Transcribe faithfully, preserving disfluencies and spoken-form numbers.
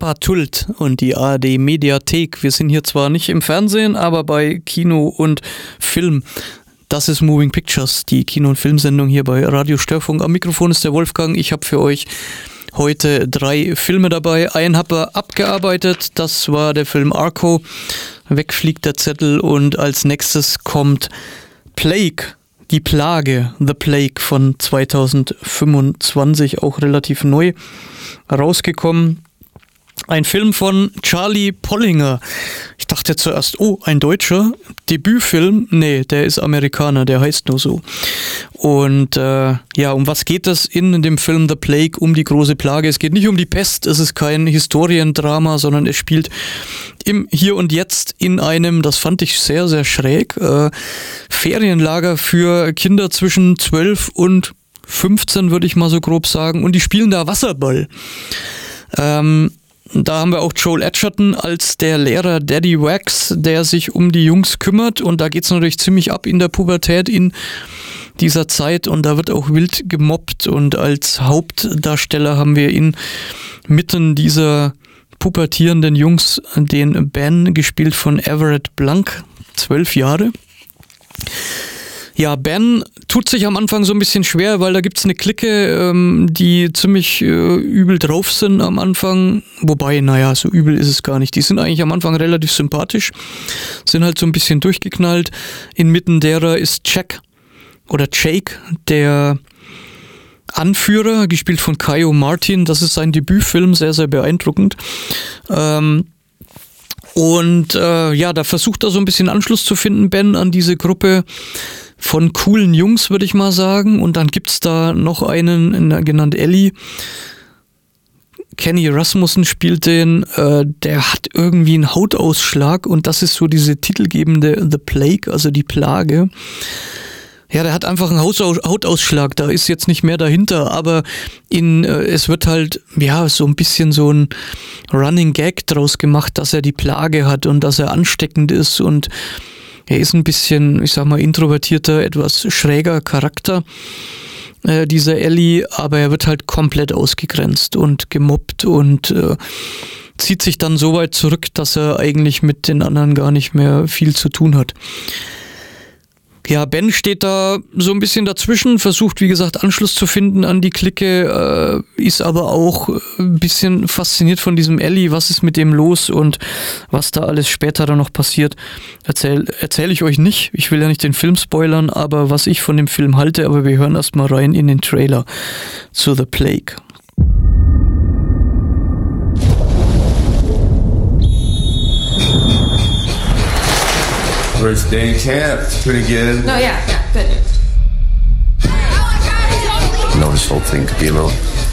Papa Tult und die A R D Mediathek. Wir sind hier zwar nicht im Fernsehen, aber bei Kino und Film. Das ist Moving Pictures, die Kino- und Filmsendung hier bei Radio Störfunk. Am Mikrofon ist der Wolfgang. Ich habe für euch heute drei Filme dabei. Einen habe ich abgearbeitet, das war der Film Arco. Weg fliegt der Zettel und als nächstes kommt Plague, die Plage, The Plague von zweitausendfünfundzwanzig, auch relativ neu rausgekommen. Ein Film von Charlie Pollinger. Ich dachte zuerst, oh, ein deutscher Debütfilm. Nee, der ist Amerikaner, der heißt nur so. Und äh, ja, um was geht es in dem Film The Plague? Um die große Plage. Es geht nicht um die Pest, es ist kein Historiendrama, sondern es spielt im Hier und Jetzt in einem, das fand ich sehr, sehr schräg, äh, Ferienlager für Kinder zwischen zwölf und fünfzehn, würde ich mal so grob sagen. Und die spielen da Wasserball. Ähm, Da haben wir auch Joel Edgerton als der Lehrer Daddy Wax, der sich um die Jungs kümmert, und da geht es natürlich ziemlich ab in der Pubertät in dieser Zeit und da wird auch wild gemobbt, und als Hauptdarsteller haben wir inmitten dieser pubertierenden Jungs den Ben, gespielt von Everett Blank, zwölf Jahre. Ja, Ben tut sich am Anfang so ein bisschen schwer, weil da gibt's eine Clique, ähm, die ziemlich äh, übel drauf sind am Anfang. Wobei, naja, so übel ist es gar nicht. Die sind eigentlich am Anfang relativ sympathisch, sind halt so ein bisschen durchgeknallt. Inmitten derer ist Jack oder Jake, der Anführer, gespielt von Kaio Martin. Das ist sein Debütfilm, sehr, sehr beeindruckend. Ähm, und äh, ja, da versucht er so ein bisschen Anschluss zu finden, Ben, an diese Gruppe von coolen Jungs, würde ich mal sagen. Und dann gibt's da noch einen, genannt Ellie. Kenny Rasmussen spielt den. Äh, der hat irgendwie einen Hautausschlag und das ist so diese titelgebende The Plague, also die Plage. Ja, der hat einfach einen Hautausschlag, da ist jetzt nicht mehr dahinter, aber in, äh, es wird halt, ja, so ein bisschen so ein Running Gag draus gemacht, dass er die Plage hat und dass er ansteckend ist, und er ist ein bisschen, ich sag mal, introvertierter, etwas schräger Charakter, äh, dieser Ellie, aber er wird halt komplett ausgegrenzt und gemobbt und äh, zieht sich dann so weit zurück, dass er eigentlich mit den anderen gar nicht mehr viel zu tun hat. Ja, Ben steht da so ein bisschen dazwischen, versucht, wie gesagt, Anschluss zu finden an die Clique, äh, ist aber auch ein bisschen fasziniert von diesem Ellie, was ist mit dem los und was da alles später dann noch passiert, erzähl, erzähle ich euch nicht. Ich will ja nicht den Film spoilern, aber was ich von dem Film halte, aber wir hören erstmal rein in den Trailer zu The Plague. First day in camp. Pretty good. No, yeah, yeah, good. You know, this whole thing could be a little